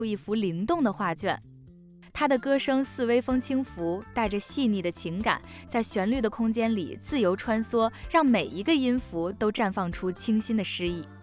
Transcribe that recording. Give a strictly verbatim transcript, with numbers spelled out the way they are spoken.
一幅灵动的画卷。他的歌声似微风轻拂，带着细腻的情感，在旋律的空间里自由穿梭，让每一个音符都绽放出清新的诗意。